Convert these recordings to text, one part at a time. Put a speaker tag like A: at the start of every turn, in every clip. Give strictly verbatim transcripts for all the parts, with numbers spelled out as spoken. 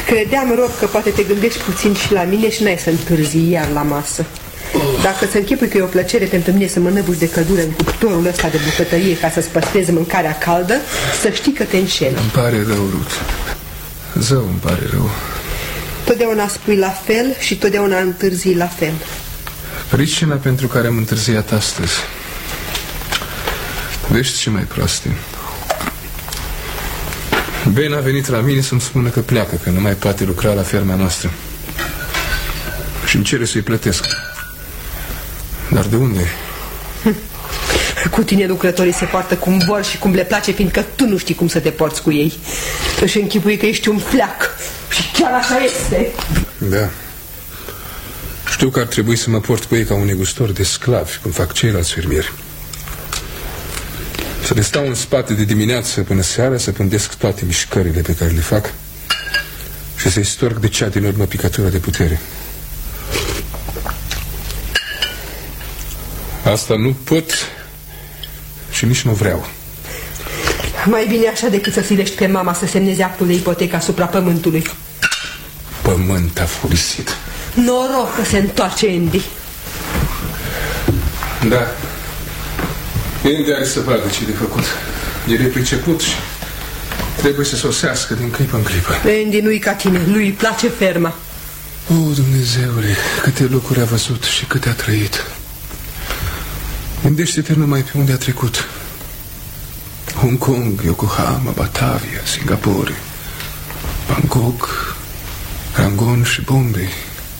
A: Credeam, Rob, că poate te gândești puțin și la mine și n-ai să întârzi iar la masă. Dacă să închipui că e o plăcere pentru mine să mă năbuși de căldură în cuptorul ăsta de bucătărie ca să-ți păstrezi mâncarea caldă, să știi că te înșeli.
B: Îmi pare rău, Ruth. Zău, îmi pare rău.
A: Totdeauna spui la fel și totdeauna întârzii la fel.
B: Pricina pentru care am întârziat astăzi. Vești și mai proaste. Ben a venit la mine să-mi spună că pleacă, că nu mai poate lucra la ferma noastră. Și îmi cere să-i plătesc. Dar de unde?
A: Cu tine lucrătorii se poartă cum vor și cum le place, fiindcă tu nu știi cum să te porți cu ei. Își închipui că ești un fleac. Și chiar așa este.
B: Da. Știu că ar trebui să mă port cu ei ca un negustor de sclavi, cum fac ceilalți fermieri. Să le stau în spate de dimineață până seara, să pândesc toate mișcările pe care le fac și să-i storc de cea din urmă picătura de putere. Asta nu pot și nici nu vreau.
A: Mai bine așa decât să silești pe mama să semneze actul de ipotecă asupra pământului.
B: Pământ afurisit.
A: Noroc că se întoarce Andy.
B: Da. Andy are să vadă ce de făcut. El e priceput și trebuie să sosească din clipă în clipă.
A: Andy nu-i ca tine, lui-i place ferma.
B: O, Dumnezeule, câte lucruri a văzut și câte a trăit. Gândește-te numai pe unde a trecut. Hong Kong, Yokohama, Batavia, Singapore, Bangkok, Rangoon și Bombay.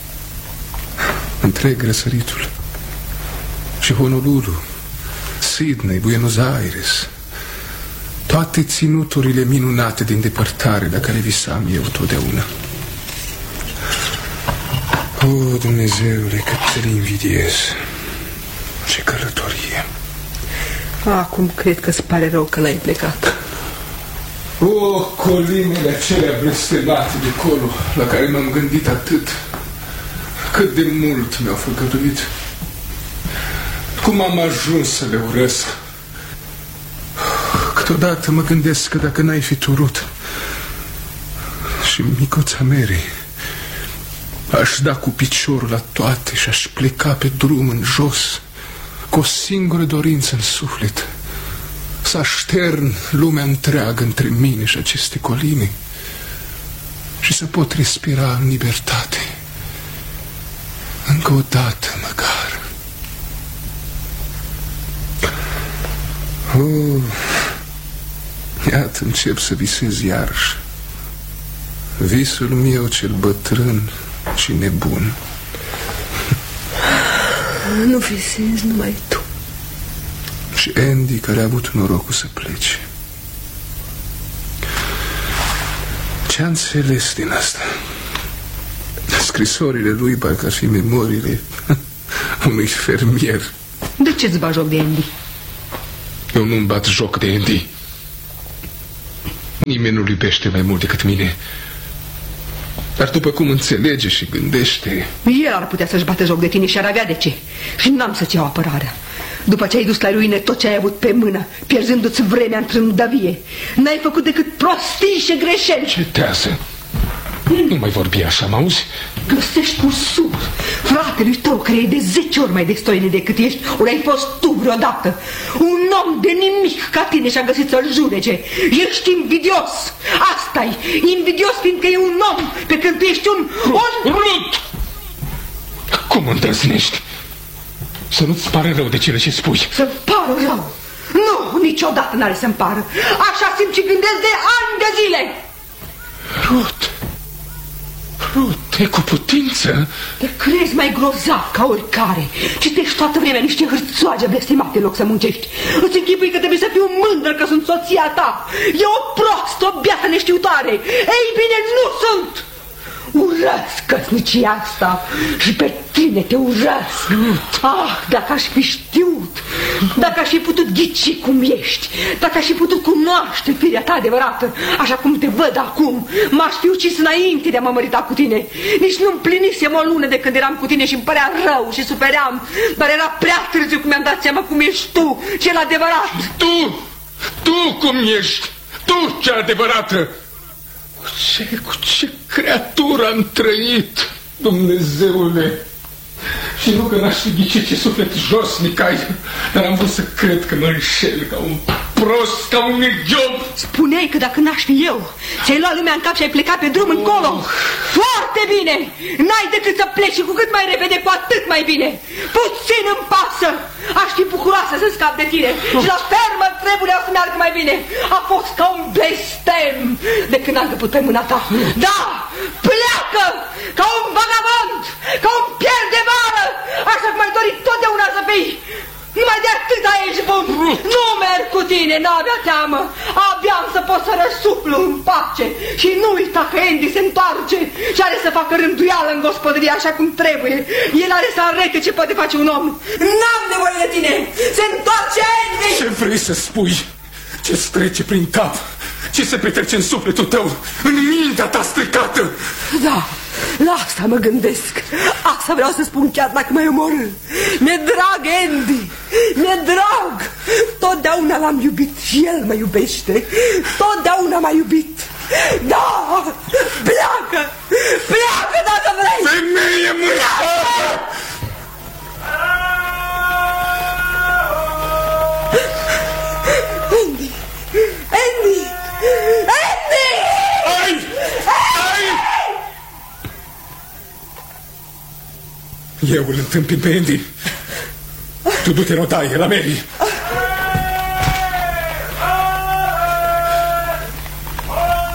B: Întreg răsăritul. Și Honolulu, Sydney, Buenos Aires. Toate ținuturile minunate din depărtare la care visam eu totdeauna. O, Dumnezeule, cât te invidiez. Ce călătorie.
A: Acum cred că îți pare rău că l-ai plecat.
B: O, colinele acelea blestemate de acolo, la care m-am gândit atât. Cât de mult mi-au făgăduit. Cum am ajuns să le urăsc. Câteodată mă gândesc că dacă n-ai fi turut și micuța Mary, aș da cu piciorul la toate și aș pleca pe drum în jos, cu o singură dorință în suflet: să aștern lumea întreagă între mine și aceste coline și să pot respira în libertate. Încă o dată măcar. Oh, iată, încep să visez iarăși. Visul meu cel bătrân și nebun.
A: Nu visezi numai tu.
B: Și Andy, care a avut norocul să plece. Ce-a înțeles din asta? Scrisorile lui parcă ar fi memoriile unui fermier.
A: De ce-ți bagi joc de Andy?
B: Eu nu-mi bat joc de Andy. Nimeni nu-l iubește mai mult decât mine. Dar după cum înțelege și gândește...
A: El ar putea să-și bată joc de tine și ar avea de ce. Și n-am să-ți iau apărarea. După ce ai dus la ruine tot ce ai avut pe mână, pierzându-ți vremea într-îndăvie, n-ai făcut decât prostii și greșeli.
B: Cetează. Nu mai vorbi așa, m-auzi?
A: Găsești un sur, fratelui tău, care e de zece ori mai destoine decât ești, ori ai fost tu vreodată. Un om de nimic ca tine și-a găsit să-l jurece. Ești invidios. Asta-i, invidios, fiindcă e un om, pe când tu ești un... un...
B: Ruth! Cum îndrăznești? Să nu-ți pare rău de cele ce spui.
A: Să-mi pară rău? Nu, niciodată n-are să-mi pară. Așa simt și gândesc de ani de zile.
B: Ruth! Ruth, e cu putință?
A: Te crezi mai grozav ca oricare. Citești toată vremea niște hârțoage blestemate în loc să muncești. Îți închipui că trebuie să fiu mândră că sunt soția ta. E o prostă, o beată neștiutoare. Ei bine, nu sunt. Urăsc căsnicia asta și pe tine te urăsc. Ah, dacă aș fi știut, dacă aș fi putut ghici cum ești, dacă aș fi putut cunoaște firea ta adevărată, așa cum te văd acum, m-aș fi ucis înainte de a mă mărita cu tine. Nici nu împlinisem o lună de când eram cu tine și îmi părea rău și sufeream, dar era prea târziu cum mi-am dat seama cum ești tu, cel adevărat.
B: Tu, tu cum ești, tu cea adevărată. Cu ce, cu ce creatură am trăit, Dumnezeule! Și nu că n-aș fi ghicit ce suflet josnic ai, dar am vrut să cred că mă înșel ca un prost, ca un idiot.
A: Spuneai că dacă n-aș fi eu, ți-ai luat lumea în cap și ai plecat pe drum încolo. Foarte bine! N-ai decât să pleci și cu cât mai repede, cu atât mai bine. Puțin îmi pasă. Aș fi bucuroasă să scap de tine. Și la fermă trebuie să meargă mai bine. A fost ca un blestem de când am căput pe mâna ta. Da! Pleacă! Ca un vagabond! Ca un pierd de vară! Așa cum ai dorit totdeauna să fii! Numai de atât ești bun! Nu merg cu tine, n-avea teamă! Abia am să pot să răsuflu în pace! Și nu uita că Andy se întoarce și are să facă rânduială în gospodărie așa cum trebuie! El are să arate ce poate face un om! N-am nevoie de tine! Se întoarce Andy!
B: Ce vrei să spui? Ce-ți trece prin cap? Ce se petrece în sufletul tău? În mintea ta stricată?
A: Da, la asta mă gândesc. Asta vreau să spun chiar dacă mă omorâ. Mi-e drag Andy, mi-e drag. Totdeauna l-am iubit și el mă iubește. Totdeauna m-a iubit. Da, pleacă, pleacă dacă vrei.
B: Femeie mâncată!
A: Andy, Andy, Andy!
B: Ai! Ai! Eu îl întâmpin pe Andy. Tu du-te în odaie, la Mary.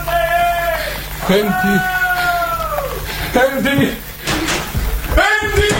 B: Andy! Andy! Andy!